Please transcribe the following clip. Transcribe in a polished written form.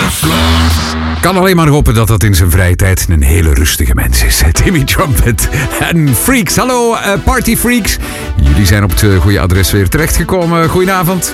Kan alleen maar hopen dat dat in zijn vrije tijd een hele rustige mens is. Timmy Trumpet en Freaks. Hallo, Party Freaks. Jullie zijn op het goede adres weer terechtgekomen. Goedenavond.